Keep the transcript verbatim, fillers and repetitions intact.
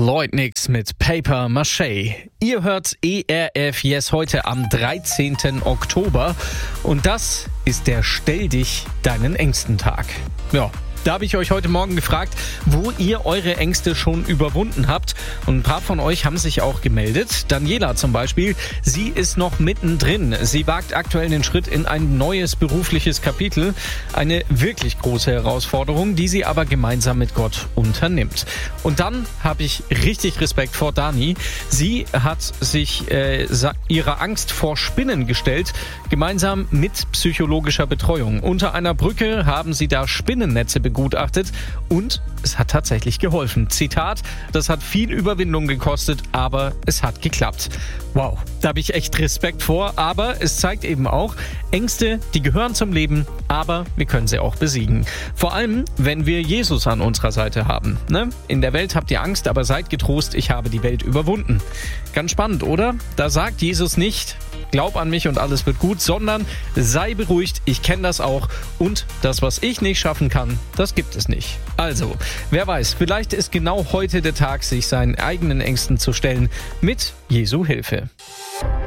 Lloyd Nix mit Paper Maché. Ihr hört E R F Yes heute am dreizehnten Oktober und das ist der Stell dich deinen Ängsten Tag. Ja. Da habe ich euch heute Morgen gefragt, wo ihr eure Ängste schon überwunden habt. Und ein paar von euch haben sich auch gemeldet. Daniela zum Beispiel, sie ist noch mittendrin. Sie wagt aktuell den Schritt in ein neues berufliches Kapitel. Eine wirklich große Herausforderung, die sie aber gemeinsam mit Gott unternimmt. Und dann habe ich richtig Respekt vor Dani. Sie hat sich äh, ihrer Angst vor Spinnen gestellt, gemeinsam mit psychologischer Betreuung. Unter einer Brücke haben sie da Spinnennetze begutachtet. begutachtet und es hat tatsächlich geholfen. Zitat, das hat viel Überwindung gekostet, aber es hat geklappt. Wow, da habe ich echt Respekt vor, aber es zeigt eben auch, Ängste, die gehören zum Leben, aber wir können sie auch besiegen. Vor allem, wenn wir Jesus an unserer Seite haben. Ne? In der Welt habt ihr Angst, aber seid getrost, ich habe die Welt überwunden. Ganz spannend, oder? Da sagt Jesus nicht, glaub an mich und alles wird gut, sondern sei beruhigt, ich kenne das auch und das, was ich nicht schaffen kann, das gibt es nicht. Also, wer weiß, vielleicht ist genau heute der Tag, sich seinen eigenen Ängsten zu stellen mit Jesu Hilfe.